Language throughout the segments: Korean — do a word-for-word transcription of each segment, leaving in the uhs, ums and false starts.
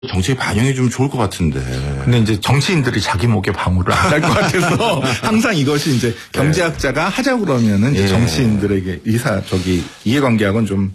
정책에 반영해 주면 좋을 것 같은데. 근데 이제 정치인들이 자기 목에 방울을 안 달 것 같아서 항상 이것이 이제 경제학자가 하자고 그러면은 이제 예. 정치인들에게 의사 저기 이해관계하고는 좀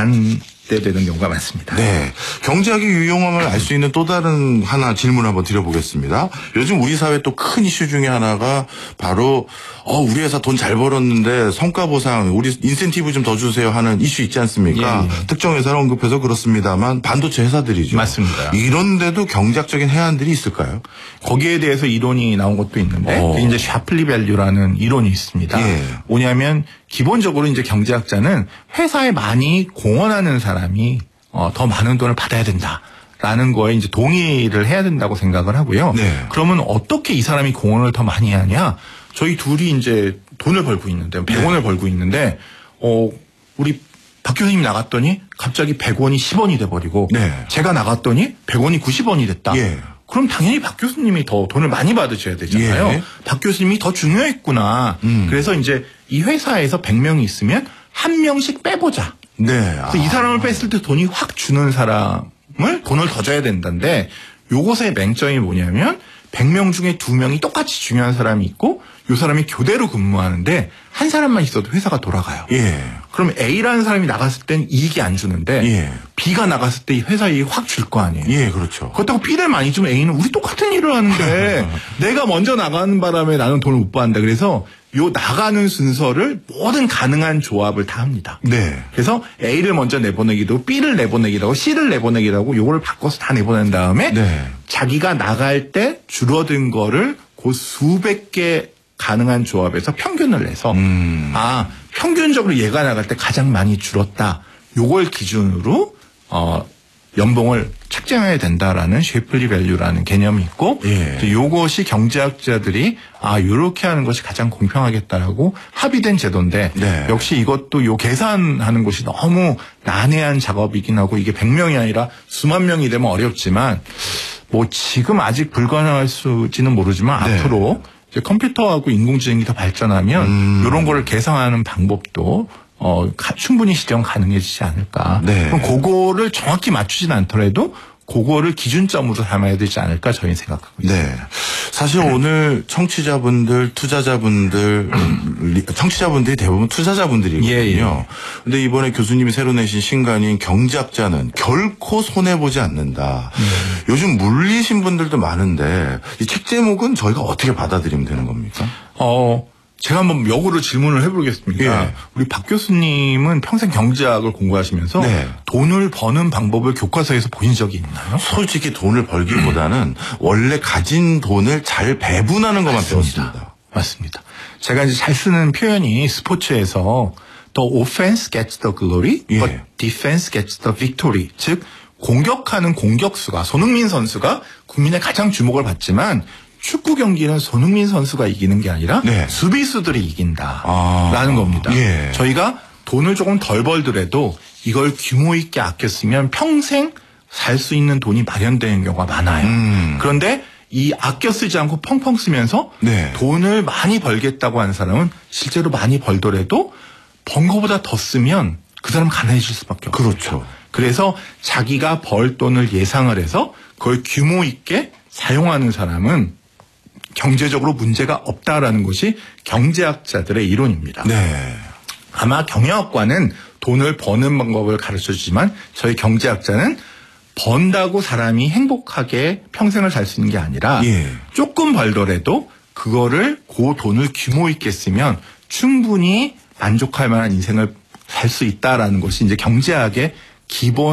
반대되는 경우가 많습니다. 네. 경제학의 유용함을 알 수 있는 또 다른 하나 질문 한번 드려보겠습니다. 요즘 우리 사회 또 큰 이슈 중에 하나가 바로 어 우리 회사 돈 잘 벌었는데 성과 보상 우리 인센티브 좀 더 주세요 하는 이슈 있지 않습니까? 예, 예. 특정 회사를 언급해서 그렇습니다만 반도체 회사들이죠. 맞습니다. 이런데도 경제학적인 해안들이 있을까요? 거기에 대해서 이론이 나온 것도 있는데 어. 이제 샤플리 밸류라는 이론이 있습니다. 예. 뭐냐면 기본적으로 이제 경제학자는 회사에 많이 공헌하는 사람이 어, 더 많은 돈을 받아야 된다라는 거에 이제 동의를 해야 된다고 생각을 하고요. 네. 그러면 어떻게 이 사람이 공헌을 더 많이 하냐? 저희 둘이 이제 돈을 벌고 있는데 백 원을 네. 벌고 있는데 어 우리 박 교수님이 나갔더니 갑자기 백 원이 십 원이 돼버리고 네. 제가 나갔더니 백 원이 구십 원이 됐다. 예. 그럼 당연히 박 교수님이 더 돈을 많이 받으셔야 되잖아요. 예. 박 교수님이 더 중요했구나. 음. 그래서 이제 이 회사에서 백 명이 있으면 한 명씩 빼보자. 네. 그래서 아. 이 사람을 뺐을 때 돈이 확 주는 사람을 돈을 더 줘야 된다는데 요것의 맹점이 뭐냐면 백 명 중에 두 명이 똑같이 중요한 사람이 있고 요 사람이 교대로 근무하는데 한 사람만 있어도 회사가 돌아가요. 예. 그럼 A라는 사람이 나갔을 땐 이익이 안 주는데 예. B가 나갔을 때 회사 이익이 확 줄 거 아니에요. 예, 그렇죠. 그렇다고 B를 많이 주면 A는 우리 똑같은 일을 하는데 내가 먼저 나가는 바람에 나는 돈을 못 받는다. 그래서 요 나가는 순서를 모든 가능한 조합을 다 합니다. 네. 그래서 A를 먼저 내보내기도 하고 B를 내보내기도 하고 C를 내보내기도 하고 요거를 바꿔서 다 내보낸 다음에 네. 자기가 나갈 때 줄어든 거를 그 수백 개 가능한 조합에서 평균을 내서 음. 아 평균적으로 얘가 나갈 때 가장 많이 줄었다. 요걸 기준으로 어 연봉을 책정해야 된다라는 쉐플리 밸류라는 개념이 있고 예. 요것이 경제학자들이 아 요렇게 하는 것이 가장 공평하겠다라고 합의된 제도인데 네. 역시 이것도 요 계산하는 것이 너무 난해한 작업이긴 하고 이게 백 명이 아니라 수만 명이 되면 어렵지만 뭐 지금 아직 불가능할지는 모르지만 네. 앞으로 이제 컴퓨터하고 인공지능이 더 발전하면 음. 이런 거를 계산하는 방법도 어, 가, 충분히 시정 가능해지지 않을까. 네. 그럼 그거를 정확히 맞추진 않더라도 그거를 기준점으로 삼아야 되지 않을까 저희는 생각하고 있습니다. 네. 사실 오늘 청취자분들, 투자자분들, 청취자분들이 대부분 투자자분들이거든요. 예, 예. 근데 이번에 교수님이 새로 내신 신간인 경제학자는 결코 손해보지 않는다. 음. 요즘 물리신 분들도 많은데 이 책 제목은 저희가 어떻게 받아들이면 되는 겁니까? 어, 제가 한번 역으로 질문을 해보겠습니다. 예. 우리 박 교수님은 평생 경제학을 공부하시면서 네. 돈을 버는 방법을 교과서에서 보신 적이 있나요? 솔직히 돈을 벌기보다는 원래 가진 돈을 잘 배분하는 것만 배웠습니다. 맞습니다. 제가 이제 잘 쓰는 표현이 스포츠에서 The offense gets the glory, 예. but defense gets the victory. 즉 공격하는 공격수가 손흥민 선수가 국민의 가장 주목을 받지만 축구 경기는 손흥민 선수가 이기는 게 아니라 네. 수비수들이 이긴다라는 아, 겁니다. 예. 저희가 돈을 조금 덜 벌더라도 이걸 규모 있게 아껴 쓰면 평생 살 수 있는 돈이 마련되는 경우가 많아요. 음. 그런데 이 아껴 쓰지 않고 펑펑 쓰면서 네. 돈을 많이 벌겠다고 하는 사람은 실제로 많이 벌더라도 번 거보다 더 쓰면 그 사람은 가난해질 수밖에 없어요. 그렇죠. 그래서 자기가 벌 돈을 예상을 해서 그걸 규모 있게 사용하는 사람은 경제적으로 문제가 없다라는 것이 경제학자들의 이론입니다. 네. 아마 경영학과는 돈을 버는 방법을 가르쳐주지만 저희 경제학자는 번다고 사람이 행복하게 평생을 살 수 있는 게 아니라 예. 조금 벌더라도 그거를 그 돈을 규모 있게 쓰면 충분히 만족할 만한 인생을 살 수 있다라는 것이 이제 경제학의 기본